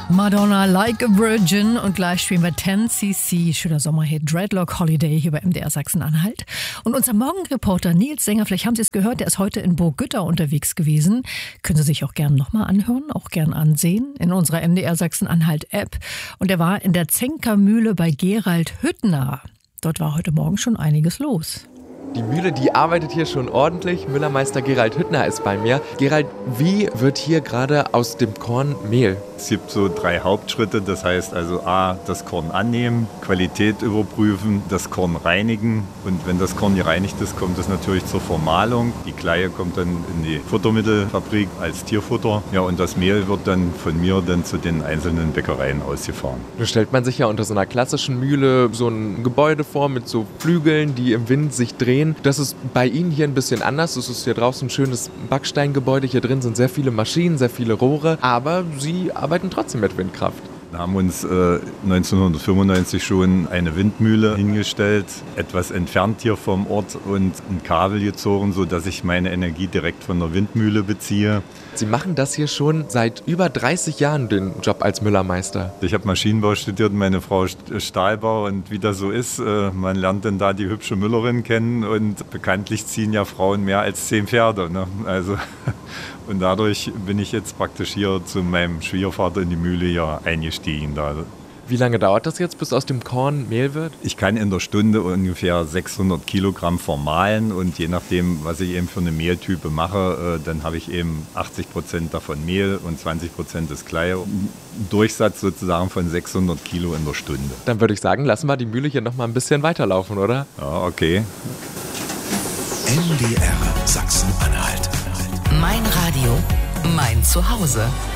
Madonna, Like a Virgin, und gleich spielen wir 10cc, schöner Sommerhit, Dreadlock Holiday hier bei MDR Sachsen-Anhalt. Und unser Morgenreporter Nils Sänger, vielleicht haben Sie es gehört, der ist heute in Burggütter unterwegs gewesen. Können Sie sich auch gerne nochmal anhören, auch gern ansehen in unserer MDR Sachsen-Anhalt App. Und er war in der Zenkermühle bei Gerald Hüttner. Dort war heute Morgen schon einiges los. Die Mühle, die arbeitet hier schon ordentlich. Müllermeister Gerald Hüttner ist bei mir. Gerald, wie wird hier gerade aus dem Korn Mehl? Es gibt so 3 Hauptschritte, das heißt also A, das Korn annehmen, Qualität überprüfen, das Korn reinigen und wenn das Korn gereinigt ist, kommt es natürlich zur Vermahlung. Die Kleie kommt dann in die Futtermittelfabrik als Tierfutter. Ja, und das Mehl wird dann von mir dann zu den einzelnen Bäckereien ausgefahren. Nun stellt man sich ja unter so einer klassischen Mühle so ein Gebäude vor mit so Flügeln, die im Wind sich drehen. Das ist bei Ihnen hier ein bisschen anders. Es ist hier draußen ein schönes Backsteingebäude. Hier drin sind sehr viele Maschinen, sehr viele Rohre, aber Sie arbeiten trotzdem mit Windkraft. Wir haben uns 1995 schon eine Windmühle hingestellt, etwas entfernt hier vom Ort und ein Kabel gezogen, sodass ich meine Energie direkt von der Windmühle beziehe. Sie machen das hier schon seit über 30 Jahren, den Job als Müllermeister. Ich habe Maschinenbau studiert, meine Frau Stahlbau, und wie das so ist, man lernt dann da die hübsche Müllerin kennen und bekanntlich ziehen ja Frauen mehr als 10 Pferde. Ne? Also, und dadurch bin ich jetzt praktisch hier zu meinem Schwiegervater in die Mühle hier eingestiegen. Da. Wie lange dauert das jetzt, bis aus dem Korn Mehl wird? Ich kann in der Stunde ungefähr 600 Kilogramm vermahlen und je nachdem, was ich eben für eine Mehltype mache, dann habe ich eben 80% davon Mehl und 20% das Kleie. Ein Durchsatz sozusagen von 600 Kilo in der Stunde. Dann würde ich sagen, lassen wir die Mühle hier noch mal ein bisschen weiterlaufen, oder? Ja, okay. MDR Sachsen-Anhalt. Mein Radio, mein Zuhause.